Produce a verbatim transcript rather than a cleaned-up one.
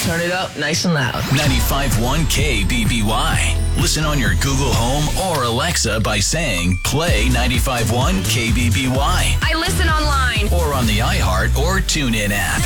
turn it up nice and loud. ninety-five point one K B B Y. Listen on your Google Home or Alexa by saying, play ninety-five point one K B B Y. I listen online. Or on the iHeart or TuneIn app.